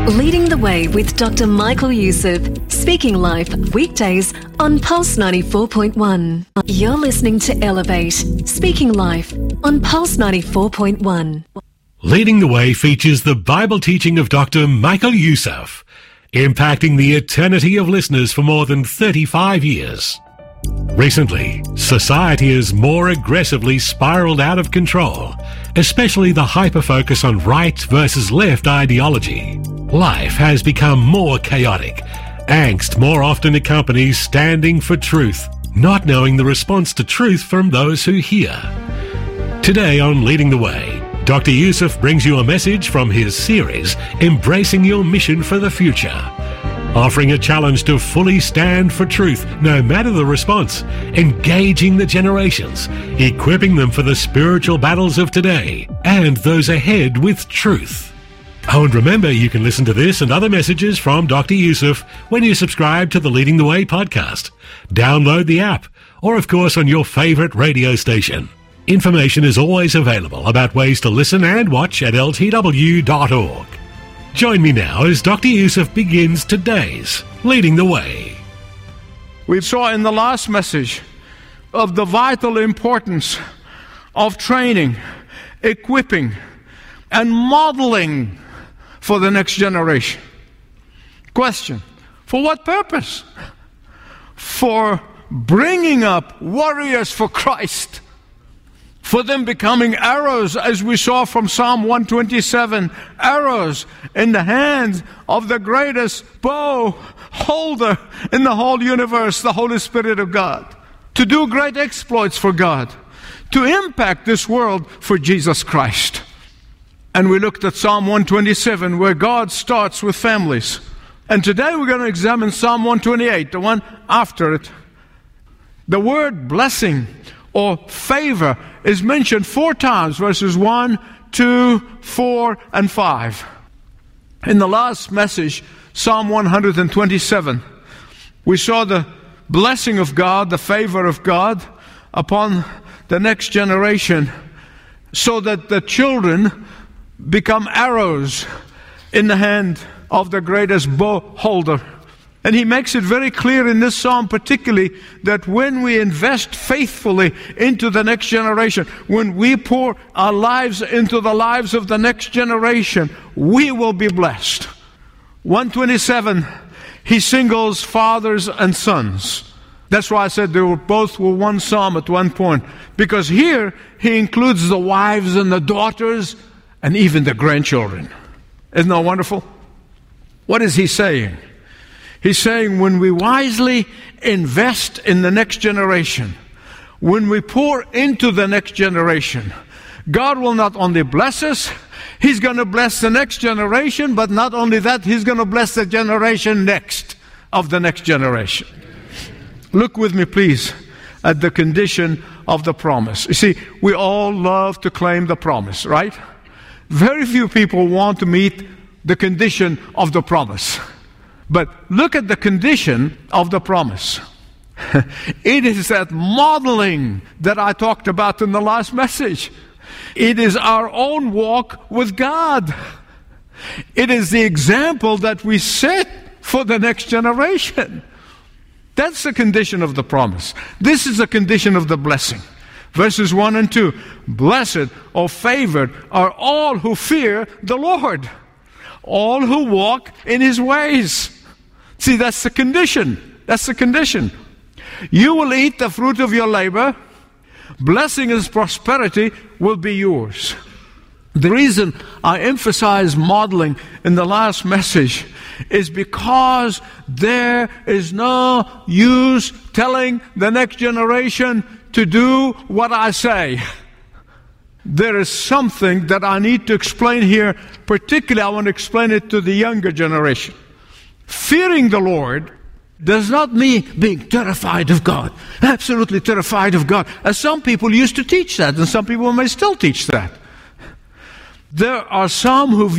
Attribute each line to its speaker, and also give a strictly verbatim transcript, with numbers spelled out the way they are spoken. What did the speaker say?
Speaker 1: Leading the Way with Doctor Michael Youssef, speaking live weekdays on Pulse ninety-four point one. You're listening to Elevate, speaking live on Pulse ninety-four point one.
Speaker 2: Leading the Way features the Bible teaching of Doctor Michael Youssef, impacting the eternity of listeners for more than thirty-five years. Recently, society has more aggressively spiraled out of control, especially the hyper-focus on right versus left ideology. Life has become more chaotic. Angst more often accompanies standing for truth, not knowing the response to truth from those who hear. Today on Leading the Way, Doctor Youssef brings you a message from his series, Embracing Your Mission for the Future, offering a challenge to fully stand for truth, no matter the response, engaging the generations, equipping them for the spiritual battles of today, and those ahead with truth. Oh, and remember, you can listen to this and other messages from Doctor Youssef when you subscribe to the Leading the Way podcast. Download the app, or of course on your favorite radio station. Information is always available about ways to listen and watch at L T W dot org. Join me now as Doctor Youssef begins today's Leading the Way.
Speaker 3: We saw in the last message of the vital importance of training, equipping, and modeling for the next generation. Question: for what purpose? For bringing up warriors for Christ, for them becoming arrows, as we saw from Psalm one twenty-seven, arrows in the hands of the greatest bow holder in the whole universe, the Holy Spirit of God, to do great exploits for God, to impact this world for Jesus Christ. And we looked at Psalm one twenty-seven, where God starts with families. And today we're going to examine Psalm one twenty-eight, the one after it. The word blessing or favor is mentioned four times, verses one, two, four, and five. In the last message, Psalm one twenty-seven, we saw the blessing of God, the favor of God upon the next generation, so that the children become arrows in the hand of the greatest bow holder. And he makes it very clear in this psalm particularly that when we invest faithfully into the next generation, when we pour our lives into the lives of the next generation, we will be blessed. one twenty-seven, he singles fathers and sons. That's why I said they were both were one psalm at one point, because here he includes the wives and the daughters and even the grandchildren. Isn't that wonderful? What is he saying? He's saying when we wisely invest in the next generation, when we pour into the next generation, God will not only bless us, He's going to bless the next generation, but not only that, He's going to bless the generation next of the next generation. Look with me, please, at the condition of the promise. You see, we all love to claim the promise, right? Very few people want to meet the condition of the promise. But look at the condition of the promise. It is that modeling that I talked about in the last message. It is our own walk with God. It is the example that we set for the next generation. That's the condition of the promise. This is the condition of the blessing. Verses one and two, blessed or favored are all who fear the Lord, all who walk in His ways. See, that's the condition. That's the condition. You will eat the fruit of your labor. Blessing and prosperity will be yours. The reason I emphasize modeling in the last message is because there is no use telling the next generation to do what I say. There is something that I need to explain here. Particularly, I want to explain it to the younger generation. Fearing the Lord does not mean being terrified of God. Absolutely terrified of God. As some people used to teach that, and some people may still teach that. There are some who